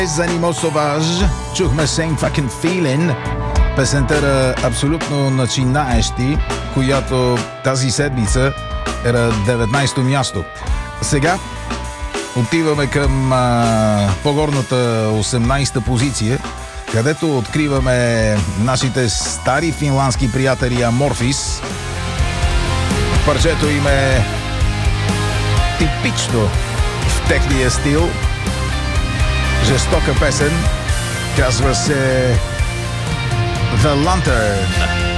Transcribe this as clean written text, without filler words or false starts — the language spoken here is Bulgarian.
Animaux Sauvage, чухме Same Fucking Feeling, песента на абсолютно начинаещи, която тази седмица е на 19-то място. Сега отиваме към по-горната 18-та позиция, където откриваме нашите стари финландски приятели Amorphis. Парчето им е типично в техния стил. Жестока песен, казва се The Lantern.